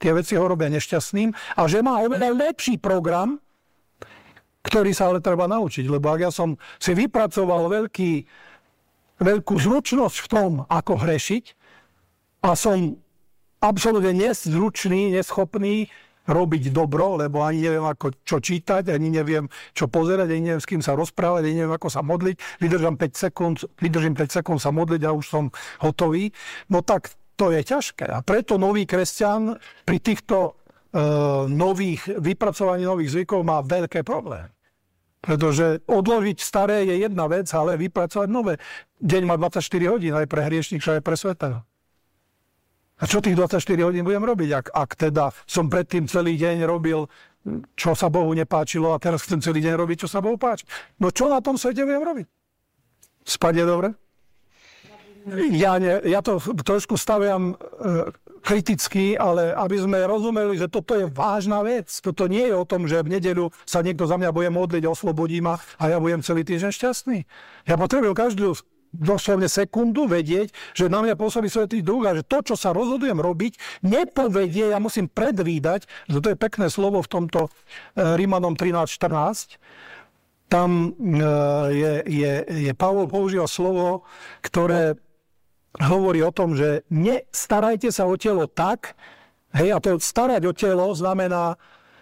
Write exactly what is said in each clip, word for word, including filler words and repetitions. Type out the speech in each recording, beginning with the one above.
Tie veci ho robia nešťastným a že má oveľa lepší program, ktorý sa ale treba naučiť. Lebo ak ja som si vypracoval veľký, veľkú zručnosť v tom, ako hrešiť a som absolútne nezručný, neschopný robiť dobro, lebo ani neviem, ako čo čítať, ani neviem, čo pozerať, ani neviem, s kým sa rozprávať, ani neviem, ako sa modliť. Vydržím päť sekúnd, vydržím päť sekúnd sa modliť a už som hotový. No tak to je ťažké. A preto nový kresťan pri týchto e, nových, vypracovaní nových zvykov má veľké problémy. Pretože odložiť staré je jedna vec, ale vypracovať nové. Deň má dvadsaťštyri hodín aj pre hriešníka, aj pre svätého. A čo tých dvadsaťštyri hodín budem robiť? Ak, ak teda som predtým celý deň robil, čo sa Bohu nepáčilo a teraz chcem celý deň robiť, čo sa Bohu páči. No čo na tom svete budem robiť? Spať je dobre? Ja, nie, ja to trošku staviam e, kriticky, ale aby sme rozumeli, že toto je vážna vec. Toto nie je o tom, že v nedeľu sa niekto za mňa bude modliť, oslobodí ma a ja budem celý týždeň šťastný. Ja potrebujem každú doslovne sekundu vedieť, že na mňa pôsobí Svätý Duch a že to, čo sa rozhodujem robiť, nepovedie, ja musím predvídať, že to je pekné slovo v tomto Rímanom trinásť štrnásť. Tam je, je, je Pavol používa slovo, ktoré hovorí o tom, že nestarajte sa o telo tak, hej, a to starať o telo znamená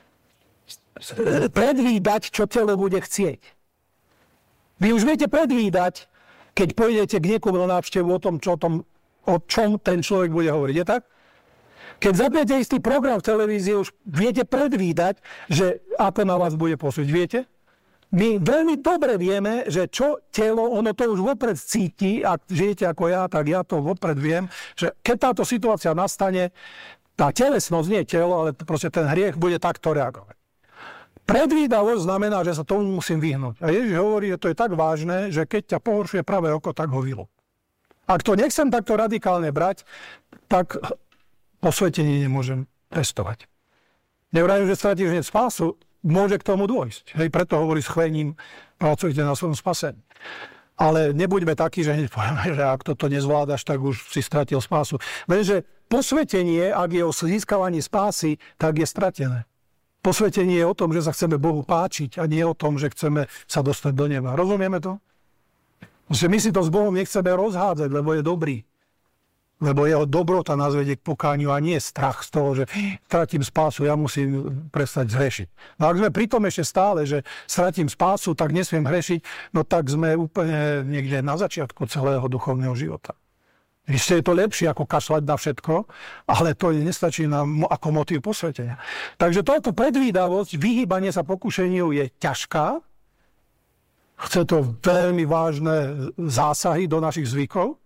predvídať, čo telo bude chcieť. Vy už viete predvídať, keď pôjdete k niekomu na návštevu o tom, čo, o tom, o čom ten človek bude hovoriť. Je tak? Keď zapnete istý program v televízii, už viete predvídať, že ako na vás bude pôsobiť. Viete? My veľmi dobre vieme, že čo telo, ono to už vopred cíti, ak žijete ako ja, tak ja to vopred viem, že keď táto situácia nastane, tá telesnosť, nie telo, ale proste ten hriech bude takto reagovať. Predvídavosť znamená, že sa tomu musím vyhnúť. A Ježiš hovorí, že to je tak vážne, že keď ťa pohoršuje pravé oko, tak ho vylup. Ak to nechcem takto radikálne brať, tak posvetenie nemôžem testovať. Nevrajím, že stratíš hneď spásu, môže k tomu dôjsť. Hej, preto hovorí s chvením, pracujte na svojom spasení. Ale nebuďme takí, že hneď povieme, že ak toto nezvládaš, tak už si stratil spásu. Lenže posvetenie, ak je o získavaní spásy, tak je stratené. Posvetenie je o tom, že sa chceme Bohu páčiť a nie o tom, že chceme sa dostať do neba. Rozumieme to? Že my si to s Bohom nechceme rozhádzať, lebo je dobrý. Lebo jeho dobrota nás vedie k pokániu a nie strach z toho, že stratím spásu, ja musím prestať zhrešiť. No ak sme pri tom ešte stále, že stratím spásu, tak nesmiem hrešiť, no tak sme úplne niekde na začiatku celého duchovného života. Ešte je to lepšie ako kašľať na všetko, ale to nestačí nám ako motív posvetenia. Takže táto predvídavosť, vyhýbanie sa pokušeniu je ťažká. Chce to veľmi vážne zásahy do našich zvykov,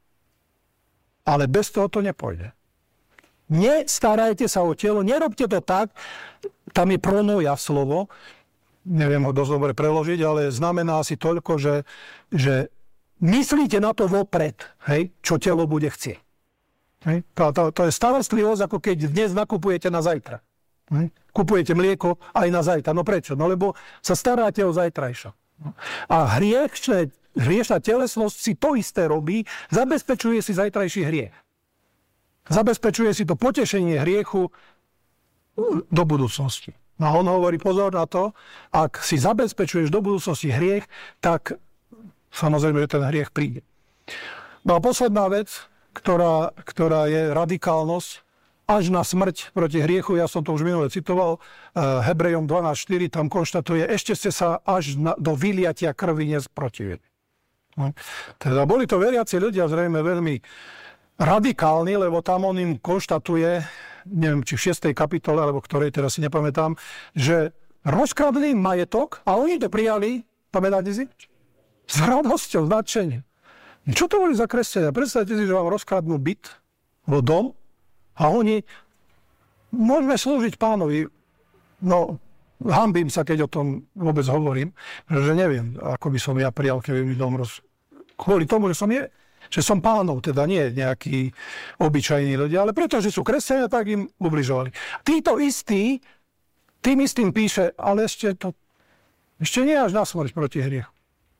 ale bez toho to nepôjde. Nestarajte sa o telo, nerobte to tak, tam je pronoja slovo, neviem ho dosť dobre preložiť, ale znamená asi toľko, že, že myslíte na to vopred, hej, čo telo bude chcieť. Hej? To, to, to je starostlivosť, ako keď dnes nakupujete na zajtra. Hej? Kupujete mlieko aj na zajtra. No prečo? No lebo sa staráte o zajtrajšok. A hriešne, hriešna telesnosť si to isté robí, zabezpečuje si zajtrajší hriech. Zabezpečuje si to potešenie hriechu do budúcnosti. No a on hovorí, pozor na to, ak si zabezpečuješ do budúcnosti hriech, tak samozrejme, že ten hriech príde. No a posledná vec, ktorá, ktorá je radikálnosť, až na smrť proti hriechu, ja som to už minule citoval, Hebrejom dvanásť štyri tam konštatuje, ešte ste sa až na, do vyliatia krvi nesprotivili. No. Teda boli to veriaci ľudia zrejme veľmi radikálni, lebo tam on im konštatuje, neviem, či v šiestej kapitole, alebo ktorej teraz si nepamätám, že rozkradli majetok a oni to prijali, pamätáte si? S radosťou, s nadšením. Čo to boli za kresťania? Predstavte si, že vám rozkradnú byt, alebo dom, a oni, môžeme slúžiť Pánovi. No, hanbím sa, keď o tom vôbec hovorím, že neviem, ako by som ja prijal, keby mi dom roz... Kvôli tomu, že som je, že som Pánov, teda nie nejakí obyčajní ľudia, ale pretože sú kresťania, tak im ubližovali. Títo istí, tým istým píše, ale ešte to, ešte nie až na smrť proti hriechu.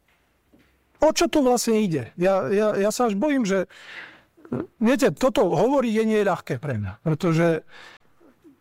O čo tu vlastne ide? Ja, ja, ja sa až bojím, že viete, toto hovoriť je nie ľahké pre mňa, pretože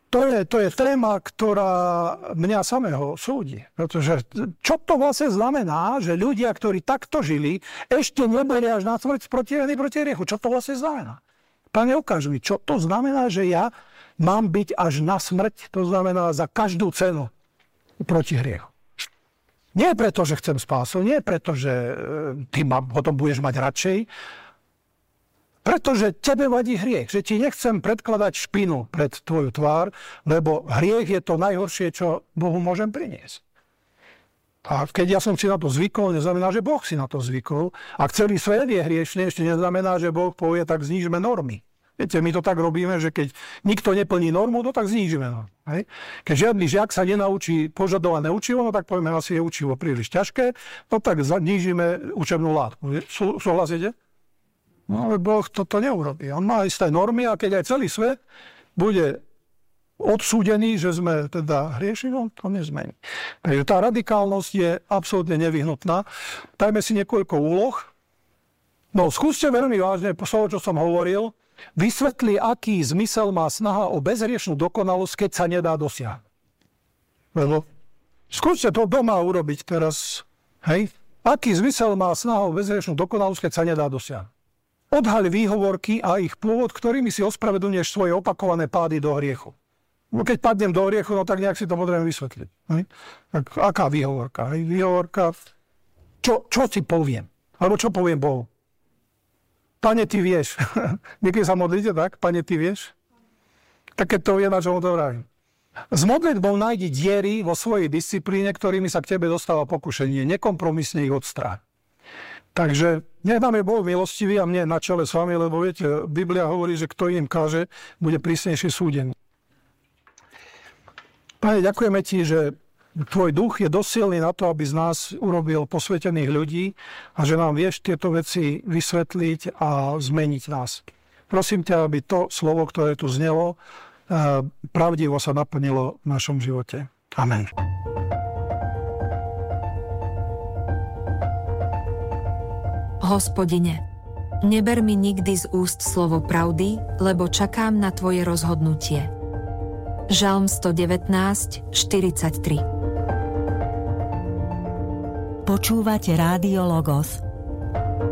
To je, to je téma, ktorá mňa samého súdi. Pretože čo to vlastne znamená, že ľudia, ktorí takto žili, ešte neboli až na smrť protivení proti hriechu. Čo to vlastne znamená? Pane, ukáž mi, čo to znamená, že ja mám byť až na smrť, to znamená za každú cenu proti hriechu. Nie preto, že chcem spásu, nie preto, že ty ma potom budeš mať radšej, pretože tebe vadí hriech, že ti nechcem predkladať špinu pred tvoju tvár, lebo hriech je to najhoršie, čo Bohu môžem priniesť. A keď ja som si na to zvykol, neznamená, že Boh si na to zvykol. Ak celý svet je hriešný, ešte neznamená, že Boh povie, tak znížme normy. Viete, my to tak robíme, že keď nikto neplní normu, no tak znížime normu. Hej? Keď žiadny žiak sa nenaučí požadované učivo, no tak povieme, asi je učivo príliš ťažké, no tak znížime učebnú látku. Súhlasíte? No ale Boh toto neurobí. On má isté normy a keď aj celý svet bude odsúdený, že sme teda hriešni, on to nezmení. Takže tá radikálnosť je absolútne nevyhnutná. Dajme si niekoľko úloh. No skúste veľmi vážne, po toho, čo som hovoril, vysvetli, aký zmysel má snaha o bezhriešnú dokonalosť, keď sa nedá dosiahnuť. Lebo skúste to doma urobiť teraz. Hej? Aký zmysel má snaha o bezhriešnú dokonalosť, keď sa nedá dosiahnuť? Odhaľ výhovorky a ich pôvod, ktorými si ospravedlňuješ svoje opakované pády do hriechu. No keď padnem do hriechu, no tak nejak si to potrebujem vysvetliť. Hej? Tak aká výhovorka? Hej? Výhovorka, čo, čo si poviem? Alebo čo poviem Bohu? Pane, ty vieš. Niekedy sa modlíte, tak? Pane, ty vieš? Tak keď to vie, na čom to vravím. S modlitbou nájdi diery vo svojej disciplíne, ktorými sa k tebe dostáva pokušenie. Nekompromisne ich odstráň. Takže nech nám je Boh milostivý a mne na čele s vami, lebo viete, Biblia hovorí, že kto im káže, bude prísnejšie súdený. Pane, ďakujeme ti, že tvoj duch je dosilný na to, aby z nás urobil posvetených ľudí a že nám vieš tieto veci vysvetliť a zmeniť nás. Prosím ťa, aby to slovo, ktoré tu znelo, pravdivo sa naplnilo v našom živote. Amen. Hospodine, neber mi nikdy z úst slovo pravdy, lebo čakám na tvoje rozhodnutie. Žalm sto devätnásť, štyridsaťtri. Počúvate Rádio Logos.